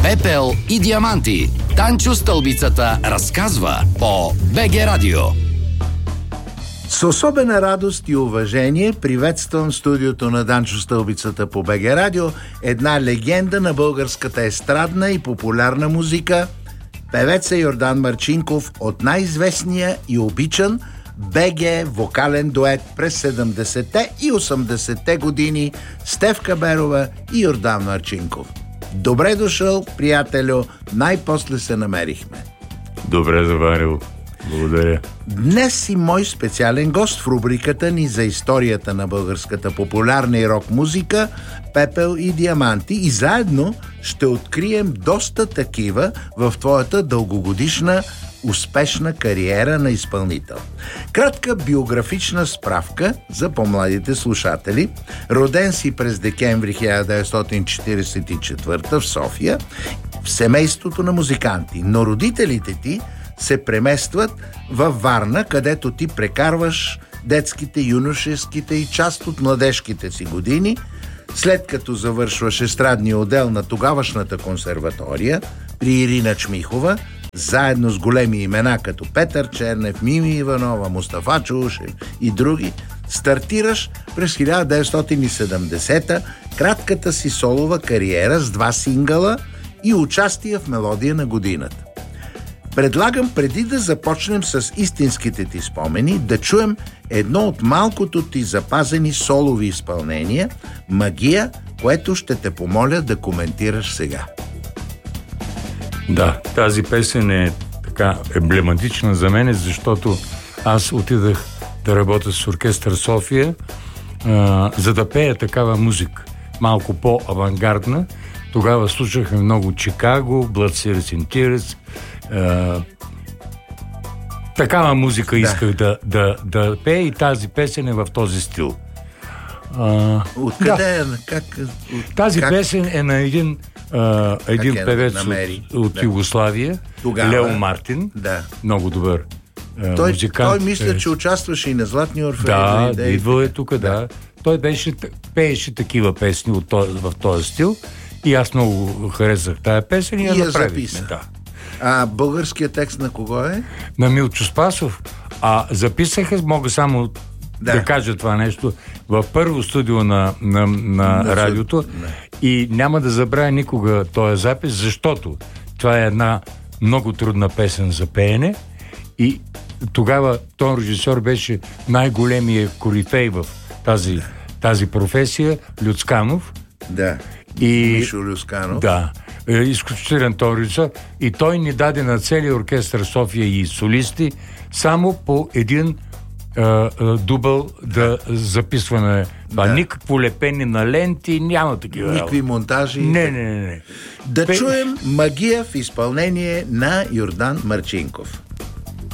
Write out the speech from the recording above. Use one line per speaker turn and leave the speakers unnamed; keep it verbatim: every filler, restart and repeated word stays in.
Пепел и диаманти. Танчо Стълбицата разказва по БГ Радио.
С особена радост и уважение приветствам в студиото на Данчо Стълбицата по БГ Радио една легенда на българската естрадна и популярна музика, певеца Йордан Марчинков от най-известния и обичан БГ вокален дует през седемдесетте и осемдесетте години Стефка Берова и Йордан Марчинков. Добре дошъл, приятелю, най-после се намерихме.
Добре заварил. Благодаря.
Днес си мой специален гост в рубриката ни за историята на българската популярна и рок музика Пепел и диаманти и заедно ще открием доста такива в твоята дългогодишна успешна кариера на изпълнител. Кратка биографична справка за по-младите слушатели. Роден си през декември хиляда деветстотин четиридесет и четвърта в София, в семейството на музиканти, но родителите ти се преместват във Варна, където ти прекарваш детските, юношеските и част от младежките си години, след като завършваш естрадния отдел на тогавашната консерватория при Ирина Чмихова, заедно с големи имена като Петър Чернев, Мими Иванова, Мустафа Чаушев и други, стартираш през хиляда деветстотин и седемдесета кратката си солова кариера с два сингъла и участие в Мелодия на годината. Предлагам, преди да започнем с истинските ти спомени, да чуем едно от малкото ти запазени солови изпълнения «Магия», което ще те помоля да коментираш сега.
Да, тази песен е така емблематична за мен, защото аз отидах да работя с оркестър София, а, за да пея такава музика, малко по-авангардна. Тогава слушахме много Чикаго, Blood Series and Tears. А, такава музика да. исках да, да, да пея и тази песен е в този стил. А,
Откъде
да.
е? Как, от,
тази
как?
песен е на един Uh, един
е
певец
намери?
от, от
да.
Югославия,
Тогава,
Лео Мартин,
да.
много добър uh,
той,
музикант.
Той мисля, че участваше и на Златни орфеи.
Да,
да
идвал е тук, да. да. Той беше, пееше такива песни от този, в този стил и аз много харесах тая песен и, и я направихме. Да.
А българският текст на кого е?
На Милчо Спасов. А записаха, мога само да, да кажа това нещо, в първо студио на, на, на, на радиото да. И няма да забравя никога този запис, защото това е една много трудна песен за пеене и тогава този режисьор беше най-големия корифей в тази, тази професия, Люцканов.
Да,
и,
Мишо Люцканов.
Да, изключителен този режисьор и той ни даде на целия оркестър София и солисти само по един Uh, uh, дубъл да записване. Да. Никакво лепене на ленти, няма такива.
Никакви монтажи.
Не, не, не. не.
Да
Пе...
чуем «Магия» в изпълнение на Йордан Марчинков.